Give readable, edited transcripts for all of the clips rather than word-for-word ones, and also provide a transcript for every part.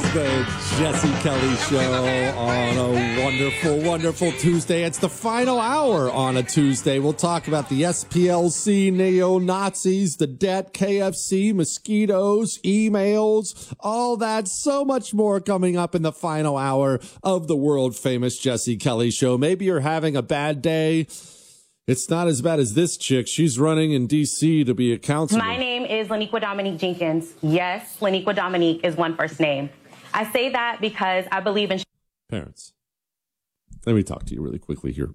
The Jesse Kelly Show on a wonderful, wonderful Tuesday. It's the final hour on a Tuesday. We'll talk about the SPLC, neo-Nazis, the debt, KFC, mosquitoes, emails, all that, so much more coming up in the final hour of the world-famous Jesse Kelly Show. Maybe you're having a bad day. It's not as bad as this chick. She's running in D.C. to be a counselor. My name is Laniqua Dominique Jenkins. Yes, Laniqua Dominique is one first name. I say that because I believe in... Parents, let me talk to you really quickly here.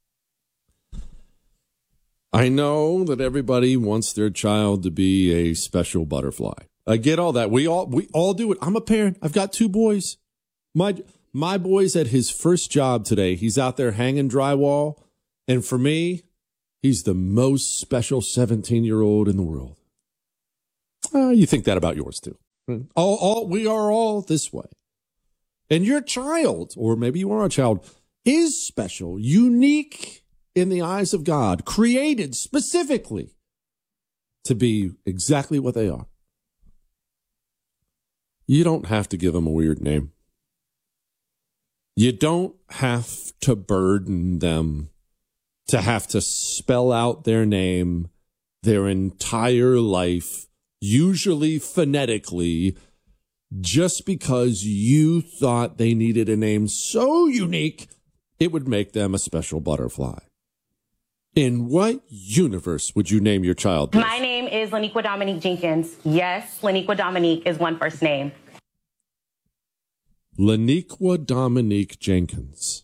I know that everybody wants their child to be a special butterfly. I get all that. We all do it. I'm a parent. I've got two boys. My boy's at his first job today. He's out there hanging drywall. And for me, he's the most special 17-year-old in the world. You think that about yours, too. We are all this way. And your child, or maybe you are a child, is special, unique in the eyes of God, created specifically to be exactly what they are. You don't have to give them a weird name. You don't have to burden them to have to spell out their name their entire life, usually phonetically, just because you thought they needed a name so unique it would make them a special butterfly. In what universe would you name your child this? My name is Laniqua Dominique Jenkins. Yes, Laniqua Dominique is one first name. Laniqua Dominique Jenkins.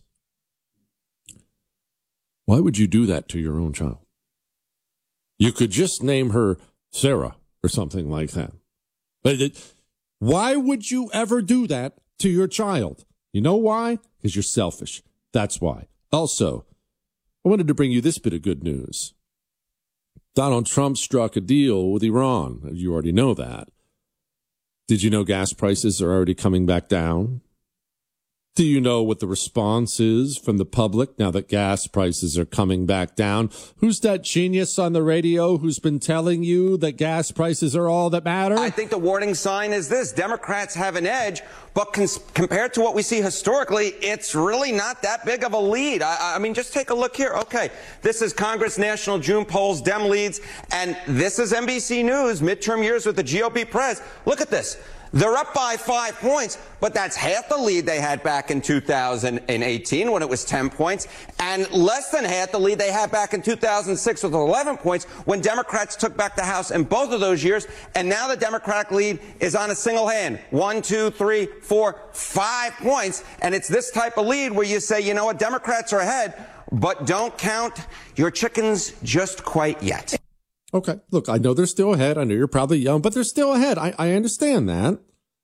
Why would you do that to your own child? You could just name her Sarah or something like that. But why would you ever do that to your child? You know why? Because you're selfish. That's why. Also, I wanted to bring you this bit of good news. Donald Trump struck a deal with Iran. You already know that. Did you know gas prices are already coming back down? Do you know what the response is from the public now that gas prices are coming back down? Who's that genius on the radio who's been telling you that gas prices are all that matter? I think the warning sign is this. Democrats have an edge, but compared to what we see historically, it's really not that big of a lead. I mean, just take a look here. Okay, this is Congress National June polls, Dem leads, and this is NBC News, midterm years with the GOP press. Look at this. They're up by 5 points, but that's half the lead they had back in 2018 when it was 10 points, and less than half the lead they had back in 2006 with 11 points when Democrats took back the House in both of those years, and now the Democratic lead is on a single hand. 1, 2, 3, 4, 5 points, and it's this type of lead where you say, you know what, Democrats are ahead, but don't count your chickens just quite yet. Okay, look, I know they're still ahead. I know you're probably young, but they're still ahead. I understand that.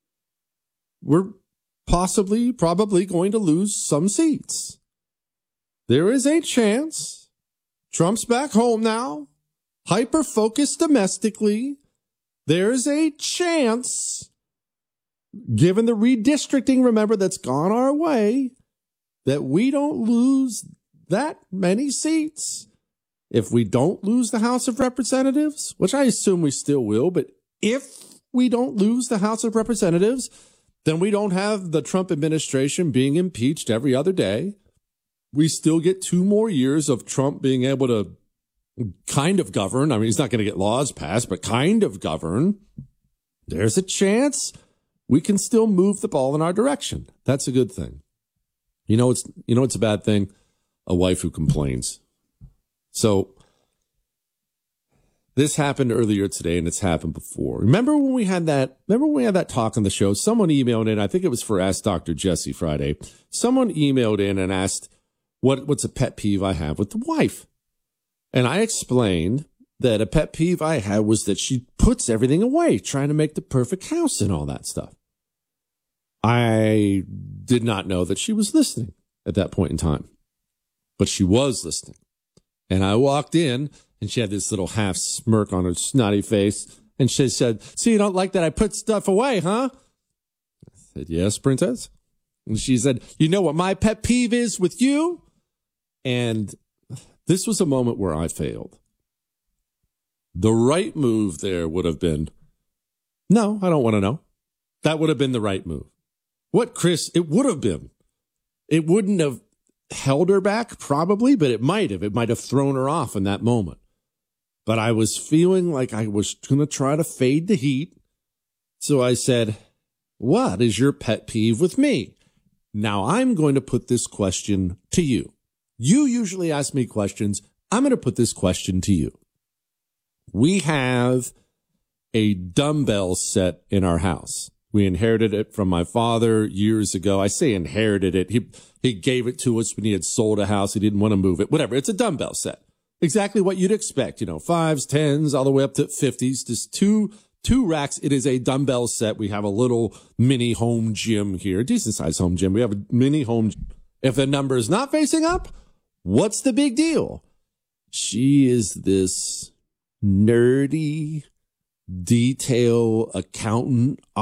We're probably going to lose some seats. There is a chance. Trump's back home now, hyper-focused domestically. There's a chance, given the redistricting, remember, that's gone our way, that we don't lose that many seats. If we don't lose the House of Representatives, which I assume we still will, but if we don't lose the House of Representatives, then we don't have the Trump administration being impeached every other day. We still get 2 more years of Trump being able to kind of govern. I mean, he's not going to get laws passed, but kind of govern. There's a chance we can still move the ball in our direction. That's a good thing. It's a bad thing? A wife who complains. So this happened earlier today, and it's happened before. Remember when we had that talk on the show? Someone emailed in. I think it was for Ask Dr. Jesse Friday. Someone emailed in and asked what's a pet peeve I have with the wife, and I explained that a pet peeve I had was that she puts everything away, trying to make the perfect house and all that stuff. I did not know that she was listening at that point in time, but she was listening. And I walked in, and she had this little half smirk on her snotty face. And she said, "So you don't like that I put stuff away, huh?" I said, "Yes, Princess." And she said, "You know what my pet peeve is with you?" And this was a moment where I failed. The right move there would have been, "No, I don't want to know." That would have been the right move. What, Chris? It would have been. It wouldn't have held her back, probably, but it might have. It might have thrown her off in that moment. But I was feeling like I was going to try to fade the heat. So I said, what is your pet peeve with me? Now I'm going to put this question to you. You usually ask me questions. I'm going to put this question to you. We have a dumbbell set in our house. We inherited it from my father years ago. I say inherited it. He gave it to us when he had sold a house. He didn't want to move it. Whatever. It's a dumbbell set. Exactly what you'd expect. 5s, 10s, all the way up to 50s. Just two racks. It is a dumbbell set. We have a little mini home gym here. Decent sized home gym. We have a mini home. If the number is not facing up, what's the big deal? She is this nerdy detail accountant